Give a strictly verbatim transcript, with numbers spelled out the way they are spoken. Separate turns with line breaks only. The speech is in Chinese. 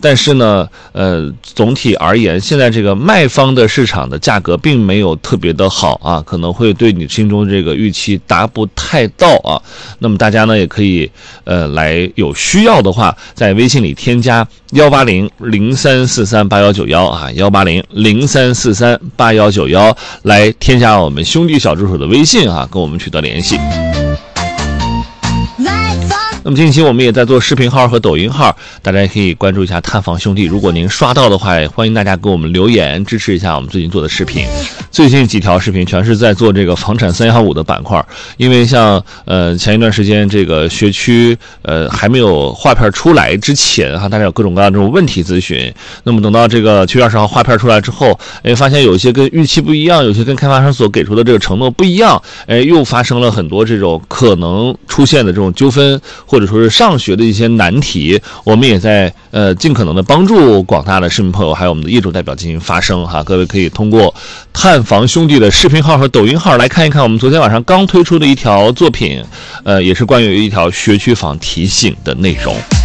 但是呢，呃，总体而言，现在这个卖方的市场的价格并没有特别的好啊，可能会对你心中这个预期达不太到啊。那么大家呢也可以呃来有需要的话，在微信里添加幺八零零三四三八幺九幺啊，幺八零零三四三八幺九幺来添加我们兄弟小助手的微信啊，跟我们取得联系。那么近期我们也在做视频号和抖音号，大家也可以关注一下探访兄弟。如果您刷到的话，也欢迎大家给我们留言支持一下我们最近做的视频。最近几条视频全是在做这个房产三幺五的板块，因为像呃前一段时间这个学区呃还没有划片出来之前哈，大家有各种各样的这种问题咨询。那么等到这个七月二十号划片出来之后，哎，发现有一些跟预期不一样，有些跟开发商所给出的这个承诺不一样，哎，又发生了很多这种可能出现的这种纠纷，或者说是上学的一些难题。我们也在呃尽可能的帮助广大的市民朋友还有我们的业主代表进行发声哈。各位可以通过探房兄弟的视频号和抖音号来看一看我们昨天晚上刚推出的一条作品，呃，也是关于一条学区房提醒的内容。